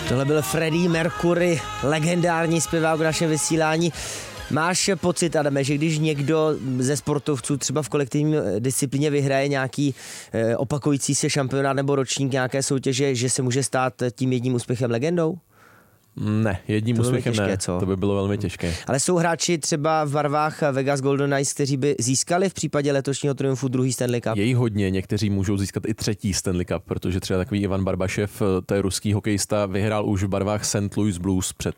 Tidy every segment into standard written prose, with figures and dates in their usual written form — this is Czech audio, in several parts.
Tohle byl Freddie Mercury, legendární zpěvák v našem vysílání. Máš pocit, Adame, že když někdo ze sportovců třeba v kolektivní disciplíně vyhraje nějaký opakující se šampionát nebo ročník nějaké soutěže, že se může stát tím jedním úspěchem legendou? Ne, jedním úspěchem těžké, ne, co? To by bylo velmi těžké. Ale jsou hráči třeba v barvách Vegas Golden Knights, kteří by získali v případě letošního triumfu druhý Stanley Cup? Je jí hodně, někteří můžou získat i třetí Stanley Cup, protože třeba takový Ivan Barbašev, to je ruský hokejista, vyhrál už v barvách St. Louis Blues před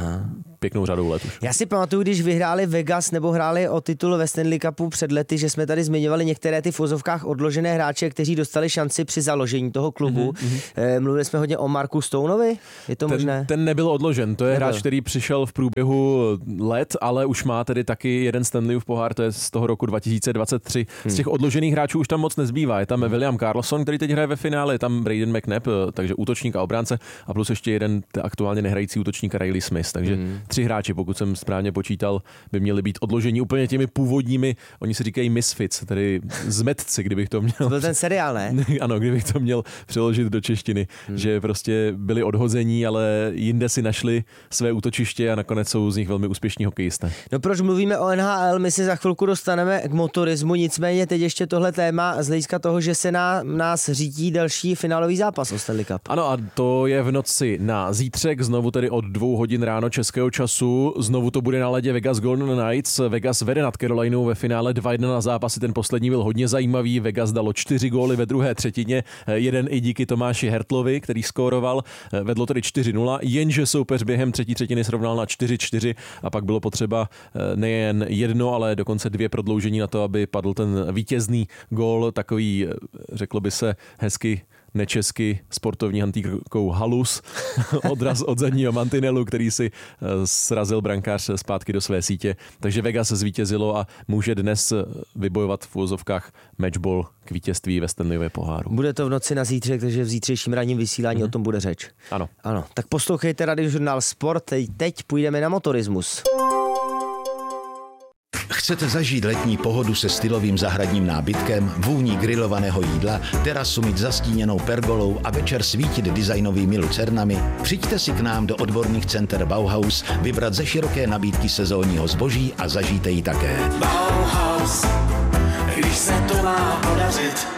pěknou řadou let už. Já si pamatuju, když vyhráli Vegas nebo hráli o titul ve Stanley Cupu před lety, že jsme tady zmiňovali některé ty v ozovkách odložené hráče, kteří dostali šanci při založení toho klubu. Mluvili jsme hodně o Marku Stoneovi, je to možné? Ten nebyl odložen, to je hráč, který přišel v průběhu let, ale už má tedy taky jeden Stanleyův pohár, to je z toho roku 2023. Z těch odložených hráčů už tam moc nezbývá. Je tam William Karlsson, který teď hraje ve finále, je tam Braden McNabb, takže útočník a obránce, a plus ještě jeden aktuálně nehrající útočník Riley Smith. Takže 3 hráči, pokud jsem správně počítal, by měli být odloženi úplně těmi původními, oni se říkají misfits, tedy zmetci, kdybych to měl. To byl ten seriál, ne? Ano, kdybych to měl přeložit do češtiny, že prostě byli odhození, ale jinde si našli své útočiště a nakonec jsou z nich velmi úspěšní hokejisté. No proč mluvíme o NHL, my se za chvilku dostaneme k motorismu, nicméně teď ještě tohle téma z hlediska toho, že se na nás řítí další finálový zápas o Stanley Cup. Ano, a to je v noci na zítřek, znovu tedy od 2 hodin ráno českého času, znovu to bude na ledě Vegas Golden Knights. Vegas vede nad Carolinou ve finále 2-1 na zápasy, ten poslední byl hodně zajímavý, Vegas dalo 4 góly ve druhé třetině, jeden i díky Tomáši Hertlovi, který skóroval, vedlo tedy 4-0, jenže soupeř během třetí třetiny srovnal na 4-4 a pak bylo potřeba nejen jedno, ale dokonce 2 prodloužení na to, aby padl ten vítězný gól, takový, řeklo by se hezky nečesky sportovní hantýrkou halus, odraz od zadního mantinelu, který si srazil brankář zpátky do své sítě. Takže Vegas zvítězilo a může dnes vybojovat v úvozovkách matchball k vítězství ve Stanleyově poháru. Bude to v noci na zítřek, takže v zítřejším ranním vysílání o tom bude řeč. Ano. Ano. Tak poslouchejte Radiožurnál Sport, teď půjdeme na motorismus. Chcete zažít letní pohodu se stylovým zahradním nábytkem, vůní grilovaného jídla, terasu mít zastíněnou pergolou a večer svítit designovými lucernami? Přijďte si k nám do odborných center Bauhaus, vybrat ze široké nabídky sezónního zboží a zažijte ji také. Bauhaus, když se to má podařit.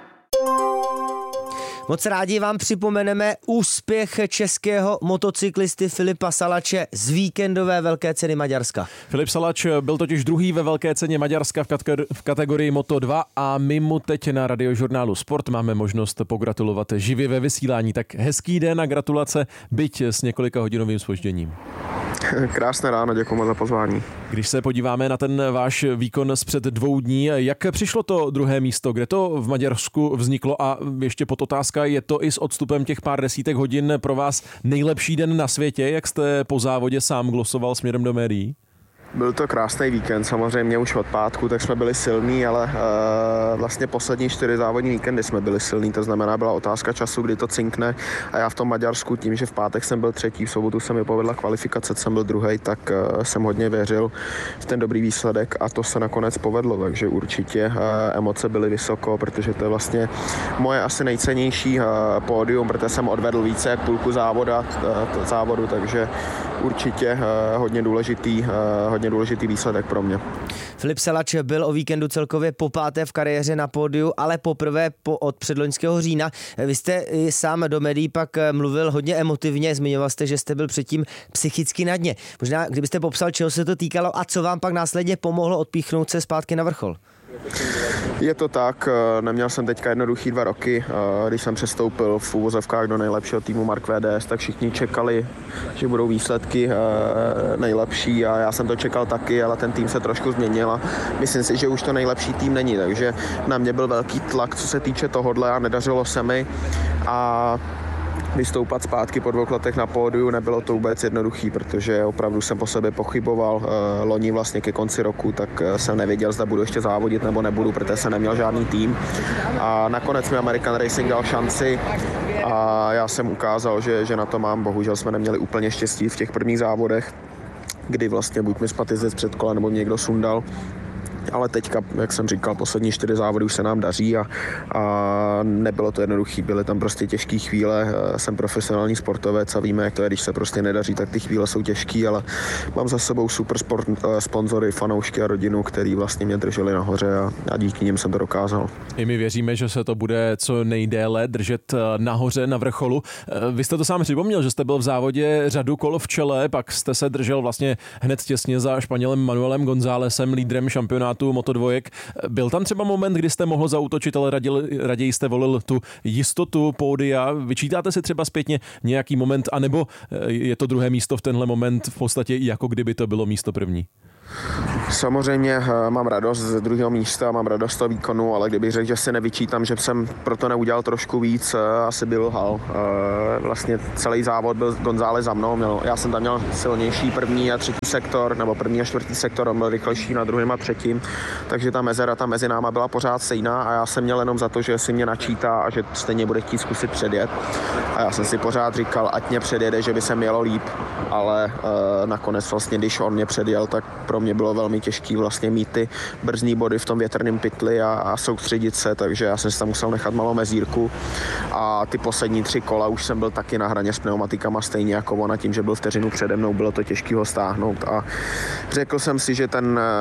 Moc rádi vám připomeneme úspěch českého motocyklisty Filipa Salače z víkendové velké ceny Maďarska. Filip Salač byl totiž druhý ve velké ceně Maďarska v kategorii Moto2 a my mu teď na Radiožurnálu Sport máme možnost pogratulovat živě ve vysílání. Tak hezký den a gratulace, byť s několika hodinovým zpožděním. Krásné ráno, děkuji za pozvání. Když se podíváme na ten váš výkon zpřed 2 dní, jak přišlo to druhé místo, kde to v Maďarsku vzniklo a ještě podotázka, je to i s odstupem těch pár desítek hodin pro vás nejlepší den na světě, jak jste po závodě sám glosoval směrem do médií? Byl to krásný víkend, samozřejmě už od pátku, tak jsme byli silní, ale vlastně poslední 4 závodní víkendy jsme byli silní, to znamená, byla otázka času, kdy to cinkne a já v tom Maďarsku tím, že v pátek jsem byl 3., v sobotu se mi povedla kvalifikace, jsem byl 2., tak jsem hodně věřil v ten dobrý výsledek a to se nakonec povedlo, takže určitě emoce byly vysoko, protože to je vlastně moje asi nejcennější pódium, protože jsem odvedl více jak půlku závodu, takže určitě hodně důležitý výsledek pro mě. Filip Salač byl o víkendu celkově popáté v kariéře na pódiu, ale poprvé od předloňského října. Vy jste i sám do médií pak mluvil hodně emotivně, zmiňoval jste, že jste byl předtím psychicky na dně. Možná, kdybyste popsal, čeho se to týkalo a co vám pak následně pomohlo odpíchnout se zpátky na vrchol? Je to tak, neměl jsem teďka jednoduchý 2 roky, když jsem přestoupil v úvozovkách do nejlepšího týmu Mark VDS, tak všichni čekali, že budou výsledky nejlepší a já jsem to čekal taky, ale ten tým se trošku změnil a myslím si, že už to nejlepší tým není, takže na mě byl velký tlak, co se týče tohodle a nedařilo se mi a vystoupat zpátky po 2 letech na pódiu nebylo to vůbec jednoduchý, protože opravdu jsem po sobě pochyboval. Loni vlastně ke konci roku, tak jsem nevěděl, zda budu ještě závodit nebo nebudu, protože jsem neměl žádný tým. A nakonec mi American Racing dal šanci a já jsem ukázal, že na to mám. Bohužel jsme neměli úplně štěstí v těch prvních závodech, kdy vlastně buď mi spadl jezdec před kola, nebo mě někdo sundal. ale teďka, jak jsem říkal, poslední 4 závody už se nám daří a nebylo to jednoduché, byly tam prostě těžké chvíle. Jsem profesionální sportovec a víme, jak to je, když se prostě nedaří, tak ty chvíle jsou těžké, ale mám za sebou super sponzory, fanoušky a rodinu, který vlastně mě drželi nahoře a díky nim jsem to dokázal. I my věříme, že se to bude co nejdéle držet nahoře, na vrcholu. Vy jste to sám připomněl, že jste byl v závodě řadu kol v čele, pak jste se držel vlastně hned těsně za Španělem Manuelem Gonzálesem, lídrem šampionátu Moto2. Byl tam třeba moment, kdy jste mohl zaútočit, ale raději jste volil tu jistotu pódia. Vyčítáte si třeba zpětně nějaký moment, anebo je to druhé místo v tenhle moment v podstatě jako kdyby to bylo místo první? Samozřejmě mám radost z druhého místa, mám radost z toho výkonu, ale kdybych řekl, že si nevyčítám, že jsem proto neudělal trošku víc, asi by lhal. Vlastně celý závod byl González za mnou, já jsem tam měl silnější první a třetí sektor, nebo první a čtvrtý sektor, on byl rychlejší na druhém a třetím, takže ta mezera tam mezi náma byla pořád stejná a já jsem měl jenom za to, že si mě načítá a že stejně bude chtít zkusit předjet. A já jsem si pořád říkal, ať mě předjede, že by se mělo líp, ale nakonec vlastně, když on mě předjel, tak pro mě bylo velmi těžký vlastně mít ty brzdní body v tom větrném pytli a soustředit se, takže já jsem si tam musel nechat malou mezírku a ty poslední 3 kola už jsem byl taky na hraně s pneumatikama stejně jako ona, tím, že byl vteřinu přede mnou, bylo to těžký ho stáhnout a řekl jsem si, že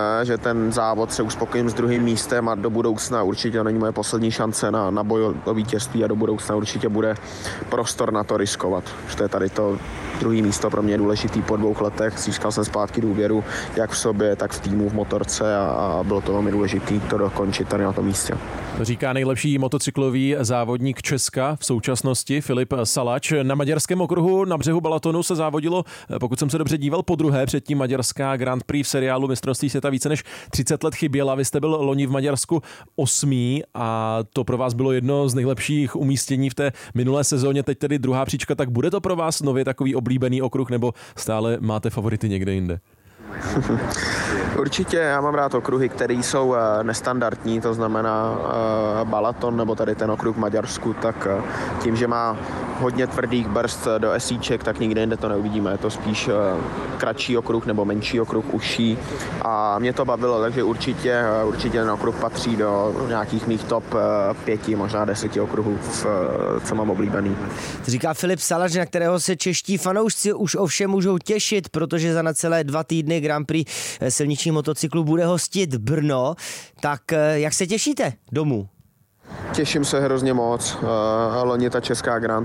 ten závod se uspokojím s druhým místem a do budoucna určitě není moje poslední šance na boj o vítězství a do budoucna určitě bude prostor na to riskovat. Že tady to druhý místo pro mě je důležitý po 2 letech, získal jsem zpátky důvěru jak v sobě, tak v týmu, v motorce a bylo to velmi důležité to dokončit tady na tom místě. To říká nejlepší motocyklový závodník Česka v současnosti Filip Salač. Na maďarském okruhu na břehu Balatonu se závodilo, pokud jsem se dobře díval, podruhé, předtím maďarská Grand Prix v seriálu mistrovství světa více než 30 let chyběla. Vy jste byl loni v Maďarsku 8. a to pro vás bylo jedno z nejlepších umístění v té minulé sezóně, teď tedy druhá příčka, tak bude to pro vás nově takový oblíbený okruh nebo stále máte favority někde jinde? Určitě já mám rád okruhy, které jsou nestandardní, to znamená Balaton nebo tady ten okruh v Maďarsku, tak tím, že má hodně tvrdých brzd do esíček, tak nikde jinde to neuvidíme. Je to spíš kratší okruh nebo menší okruh, užší a mě to bavilo, takže určitě ten okruh patří do nějakých mých top 5, možná 10 okruhů, co mám oblíbený. To říká Filip Salač, na kterého se čeští fanoušci už ovšem můžou těšit, protože za necelé 2 týdny Grand Prix silničních motocyklů bude hostit Brno. Tak jak se těšíte domů? Těším se hrozně moc. Loni ta česká Grand